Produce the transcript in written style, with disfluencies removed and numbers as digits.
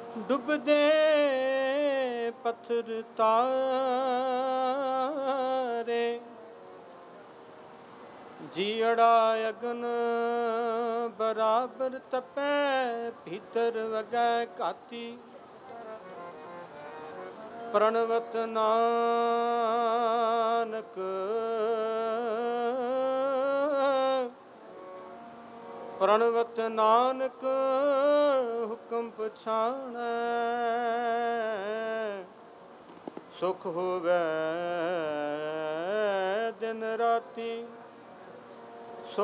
ਡੁੱਬਦੇ ਪੱਥਰ ਤਾਰੇ, ਜੀਅੜਾ ਅਗਨ ਬਰਾਬਰ ਤਪੈ, ਭੀਤਰ ਵਗੈ ਘਾਤੀ। ਪ੍ਰਣਵਤ ਨਾਨਕ ਪ੍ਰਣਵਤ ਨਾਨਕ ਹੁਕਮ ਪਛਾਣੈ, ਸੁਖ ਹੋਵੈ ਦਿਨ ਰਾਤੀ।